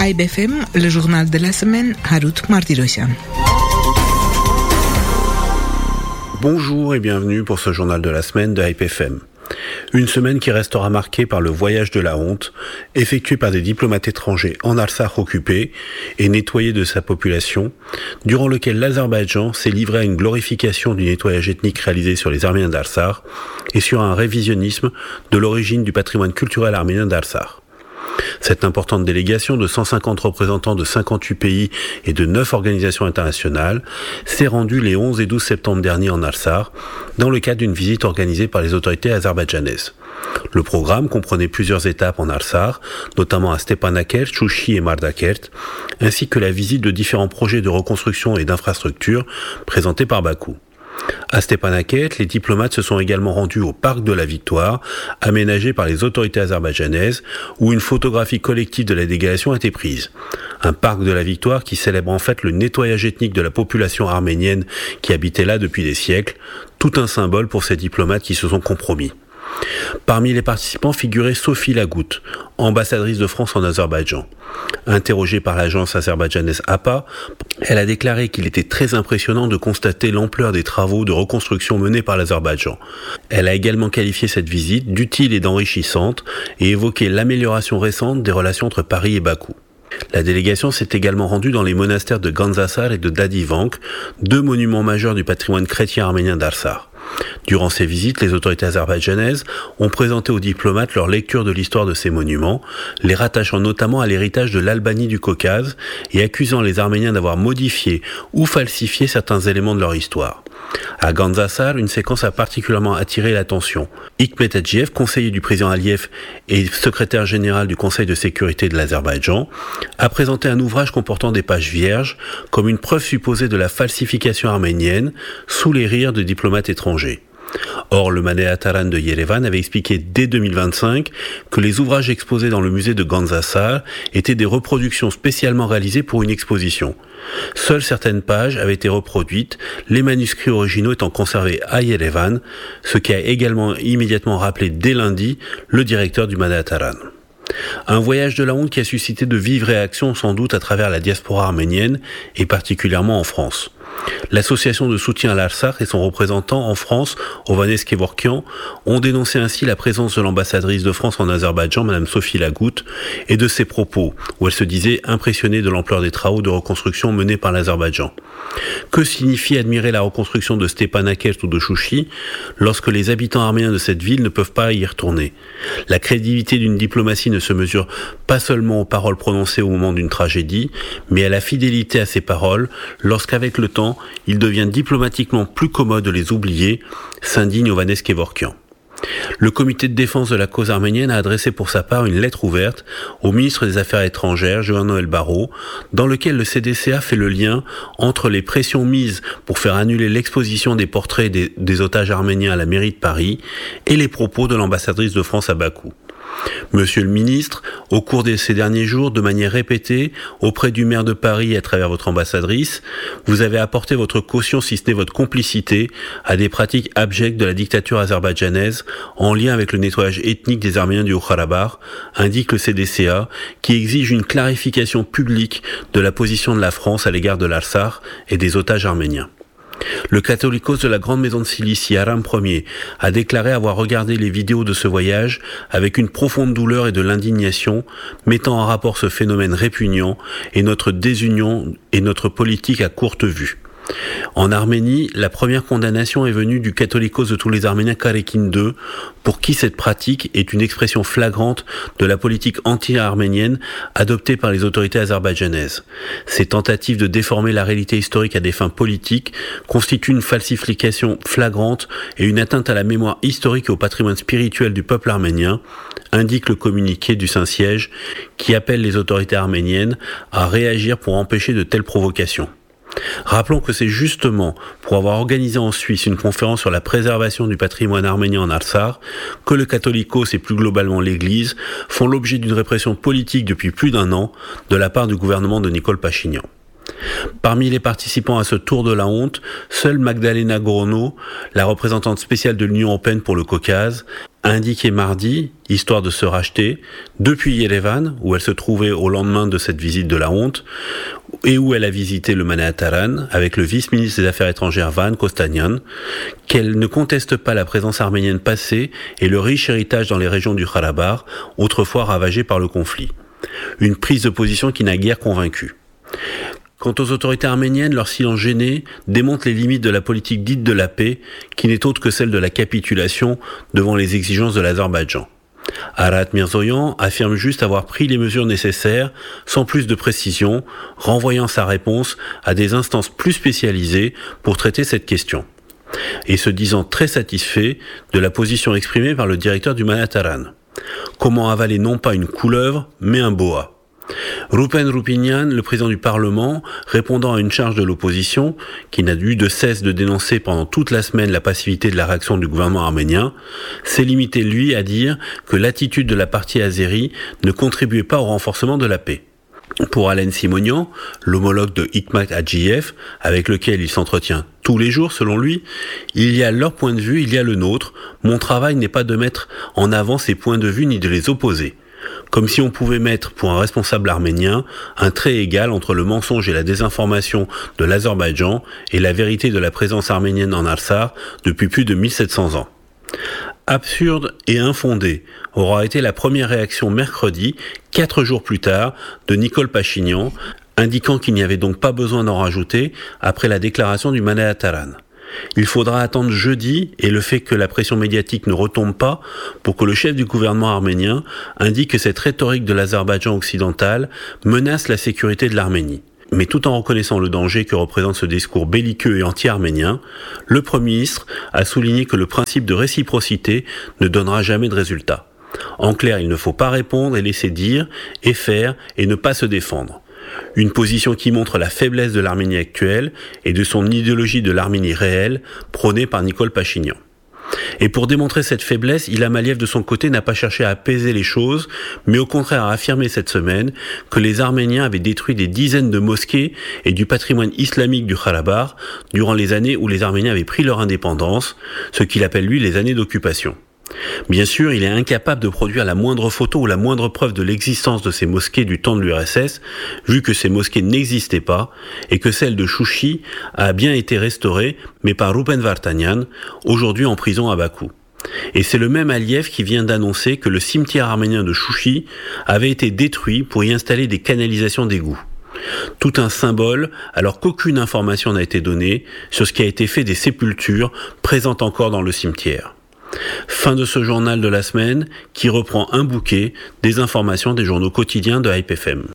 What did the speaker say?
AIBFM, le journal de la semaine, Harout Martirosyan. Bonjour et bienvenue pour ce journal de la semaine de AIBFM. Une semaine qui restera marquée par le voyage de la honte, effectué par des diplomates étrangers en Artsakh occupé et nettoyé de sa population, durant lequel l'Azerbaïdjan s'est livré à une glorification du nettoyage ethnique réalisé sur les Arméniens d'Artsakh et sur un révisionnisme de l'origine du patrimoine culturel arménien d'Artsakh. Cette importante délégation de 150 représentants de 58 pays et de 9 organisations internationales s'est rendue les 11 et 12 septembre dernier en Artsakh dans le cadre d'une visite organisée par les autorités azerbaïdjanaises. Le programme comprenait plusieurs étapes en Artsakh, notamment à Stepanakert, Chouchi et Mardakert, ainsi que la visite de différents projets de reconstruction et d'infrastructures présentés par Bakou. À Stepanakert, les diplomates se sont également rendus au Parc de la Victoire, aménagé par les autorités azerbaïdjanaises, où une photographie collective de la délégation a été prise. Un Parc de la Victoire qui célèbre en fait le nettoyage ethnique de la population arménienne qui habitait là depuis des siècles, tout un symbole pour ces diplomates qui se sont compromis. Parmi les participants figurait Sophie Lagoutte, ambassadrice de France en Azerbaïdjan. Interrogée par l'agence azerbaïdjanaise APA, elle a déclaré qu'il était très impressionnant de constater l'ampleur des travaux de reconstruction menés par l'Azerbaïdjan. Elle a également qualifié cette visite d'utile et d'enrichissante et évoqué l'amélioration récente des relations entre Paris et Bakou. La délégation s'est également rendue dans les monastères de Gandzasar et de Dadivank, deux monuments majeurs du patrimoine chrétien arménien d'Artsakh. Durant ces visites, les autorités azerbaïdjanaises ont présenté aux diplomates leur lecture de l'histoire de ces monuments, les rattachant notamment à l'héritage de l'Albanie du Caucase et accusant les Arméniens d'avoir modifié ou falsifié certains éléments de leur histoire. À Gandzasar, une séquence a particulièrement attiré l'attention. Hikmet Adjiev, conseiller du président Aliyev et secrétaire général du Conseil de sécurité de l'Azerbaïdjan, a présenté un ouvrage comportant des pages vierges comme une preuve supposée de la falsification arménienne sous les rires de diplomates étrangers. Or, le Manet Taran de Yerevan avait expliqué dès 2025 que les ouvrages exposés dans le musée de Gandzasar étaient des reproductions spécialement réalisées pour une exposition. Seules certaines pages avaient été reproduites, les manuscrits originaux étant conservés à Yerevan, ce qui a également immédiatement rappelé dès lundi le directeur du Manet Taran. Un voyage de la honte qui a suscité de vives réactions sans doute à travers la diaspora arménienne et particulièrement en France. L'association de soutien à l'Artsakh et son représentant en France, Ovanes Kevorkian, ont dénoncé ainsi la présence de l'ambassadrice de France en Azerbaïdjan, Madame Sophie Lagoutte, et de ses propos, où elle se disait impressionnée de l'ampleur des travaux de reconstruction menés par l'Azerbaïdjan. Que signifie admirer la reconstruction de Stepanakert ou de Chouchi lorsque les habitants arméniens de cette ville ne peuvent pas y retourner? La crédibilité d'une diplomatie ne se mesure pas seulement aux paroles prononcées au moment d'une tragédie, mais à la fidélité à ces paroles lorsqu'avec le temps, il devient diplomatiquement plus commode de les oublier, s'indigne Ovanes Kevorkian. Le comité de défense de la cause arménienne a adressé pour sa part une lettre ouverte au ministre des Affaires étrangères, Jean-Noël Barrot, dans lequel le CDCA fait le lien entre les pressions mises pour faire annuler l'exposition des portraits des otages arméniens à la mairie de Paris et les propos de l'ambassadrice de France à Bakou. Monsieur le ministre, au cours de ces derniers jours, de manière répétée, auprès du maire de Paris et à travers votre ambassadrice, vous avez apporté votre caution, si ce n'est votre complicité, à des pratiques abjectes de la dictature azerbaïdjanaise en lien avec le nettoyage ethnique des Arméniens du Haut-Karabakh, indique le CDCA, qui exige une clarification publique de la position de la France à l'égard de l'Artsakh et des otages arméniens. Le catholicos de la Grande Maison de Cilicie, Aram Ier, a déclaré avoir regardé les vidéos de ce voyage avec une profonde douleur et de l'indignation, mettant en rapport ce phénomène répugnant et notre désunion et notre politique à courte vue. En Arménie, la première condamnation est venue du catholicos de tous les Arméniens Karekin II, pour qui cette pratique est une expression flagrante de la politique anti-arménienne adoptée par les autorités azerbaïdjanaises. Ces tentatives de déformer la réalité historique à des fins politiques constituent une falsification flagrante et une atteinte à la mémoire historique et au patrimoine spirituel du peuple arménien, indique le communiqué du Saint-Siège qui appelle les autorités arméniennes à réagir pour empêcher de telles provocations. Rappelons que c'est justement pour avoir organisé en Suisse une conférence sur la préservation du patrimoine arménien en Artsakh que le catholicos et plus globalement l'Église font l'objet d'une répression politique depuis plus d'1 an de la part du gouvernement de Nicole Pachinian. Parmi les participants à ce tour de la honte, seule Magdalena Grono, la représentante spéciale de l'Union européenne pour le Caucase, a indiqué mardi, histoire de se racheter, depuis Yerevan, où elle se trouvait au lendemain de cette visite de la honte, et où elle a visité le Manataran avec le vice-ministre des Affaires étrangères Van Kostanian, qu'elle ne conteste pas la présence arménienne passée et le riche héritage dans les régions du Karabakh, autrefois ravagées par le conflit. Une prise de position qui n'a guère convaincu. Quant aux autorités arméniennes, leur silence gêné démontre les limites de la politique dite de la paix, qui n'est autre que celle de la capitulation devant les exigences de l'Azerbaïdjan. Arat Mirzoyan affirme juste avoir pris les mesures nécessaires, sans plus de précision, renvoyant sa réponse à des instances plus spécialisées pour traiter cette question. Et se disant très satisfait de la position exprimée par le directeur du Manataran. Comment avaler non pas une couleuvre, mais un boa. Rupen Rupinian, le président du Parlement, répondant à une charge de l'opposition, qui n'a eu de cesse de dénoncer pendant toute la semaine la passivité de la réaction du gouvernement arménien, s'est limité, lui, à dire que l'attitude de la partie azérie ne contribuait pas au renforcement de la paix. Pour Alen Simonian, l'homologue de Hikmat Hadjiyev, avec lequel il s'entretient tous les jours selon lui, il y a leur point de vue, il y a le nôtre, mon travail n'est pas de mettre en avant ces points de vue ni de les opposer. Comme si on pouvait mettre pour un responsable arménien un trait égal entre le mensonge et la désinformation de l'Azerbaïdjan et la vérité de la présence arménienne en Artsakh depuis plus de 1700 ans. Absurde et infondé aura été la première réaction mercredi, 4 jours plus tard, de Nicole Pachinian, indiquant qu'il n'y avait donc pas besoin d'en rajouter après la déclaration du Manataran. Il faudra attendre jeudi et le fait que la pression médiatique ne retombe pas pour que le chef du gouvernement arménien indique que cette rhétorique de l'Azerbaïdjan occidental menace la sécurité de l'Arménie. Mais tout en reconnaissant le danger que représente ce discours belliqueux et anti-arménien, le Premier ministre a souligné que le principe de réciprocité ne donnera jamais de résultat. En clair, il ne faut pas répondre et laisser dire et faire et ne pas se défendre. Une position qui montre la faiblesse de l'Arménie actuelle et de son idéologie de l'Arménie réelle prônée par Nicole Pachinian. Et pour démontrer cette faiblesse, Ilham Aliyev de son côté n'a pas cherché à apaiser les choses, mais au contraire a affirmé cette semaine que les Arméniens avaient détruit des dizaines de mosquées et du patrimoine islamique du Karabakh durant les années où les Arméniens avaient pris leur indépendance, ce qu'il appelle lui les années d'occupation. Bien sûr, il est incapable de produire la moindre photo ou la moindre preuve de l'existence de ces mosquées du temps de l'URSS, vu que ces mosquées n'existaient pas, et que celle de Chouchi a bien été restaurée, mais par Rupen Vartanian, aujourd'hui en prison à Bakou. Et c'est le même Aliyev qui vient d'annoncer que le cimetière arménien de Chouchi avait été détruit pour y installer des canalisations d'égouts. Tout un symbole, alors qu'aucune information n'a été donnée sur ce qui a été fait des sépultures présentes encore dans le cimetière. Fin de ce journal de la semaine qui reprend un bouquet des informations des journaux quotidiens de Hype FM.